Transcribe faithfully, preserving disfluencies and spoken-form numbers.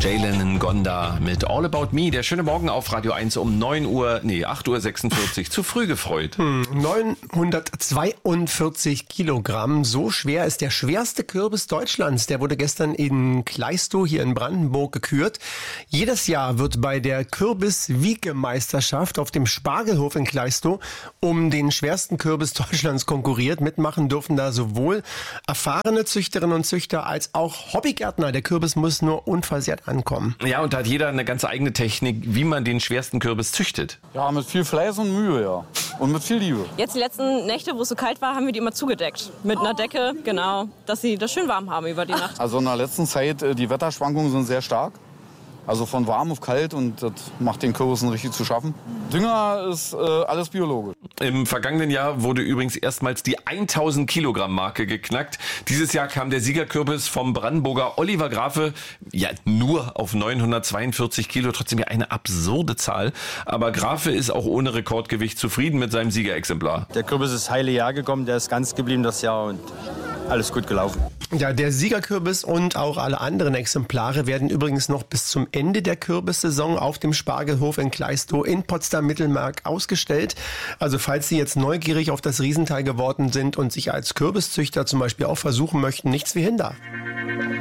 Jalen Gonda mit All About Me. Der schöne Morgen auf Radio eins um neun Uhr, nee, acht Uhr sechsundvierzig. Zu früh gefreut. Hm, neunhundertzweiundvierzig Kilogramm. So schwer ist der schwerste Kürbis Deutschlands. Der wurde gestern in Kleistow hier in Brandenburg gekürt. Jedes Jahr wird bei der Kürbis-Wiegemeisterschaft auf dem Spargelhof in Kleistow um den schwersten Kürbis Deutschlands konkurriert. Mitmachen dürfen da sowohl erfahrene Züchterinnen und Züchter als auch Hobbygärtner. Der Kürbis muss nur unversehrt ankommen. Ja, und da hat jeder eine ganz eigene Technik, wie man den schwersten Kürbis züchtet. Ja, mit viel Fleiß und Mühe, ja. Und mit viel Liebe. Jetzt die letzten Nächte, wo es so kalt war, haben wir die immer zugedeckt. Mit einer Decke, genau, dass sie das schön warm haben über die Nacht. Also in der letzten Zeit, die Wetterschwankungen sind sehr stark. Also von warm auf kalt und das macht den Kürbissen richtig zu schaffen. Dünger ist äh, alles biologisch. Im vergangenen Jahr wurde übrigens erstmals die tausend Kilogramm Marke geknackt. Dieses Jahr kam der Siegerkürbis vom Brandenburger Oliver Grafe ja nur auf neunhundertzweiundvierzig Kilo. Trotzdem ja eine absurde Zahl. Aber Grafe ist auch ohne Rekordgewicht zufrieden mit seinem Siegerexemplar. Der Kürbis ist heile Jahr gekommen, der ist ganz geblieben das Jahr und alles gut gelaufen. Ja, der Siegerkürbis und auch alle anderen Exemplare werden übrigens noch bis zum Ende der Kürbissaison auf dem Spargelhof in Kleistow in Potsdam-Mittelmark ausgestellt. Also falls Sie jetzt neugierig auf das Riesenteil geworden sind und sich als Kürbiszüchter zum Beispiel auch versuchen möchten, nichts wie Hinder.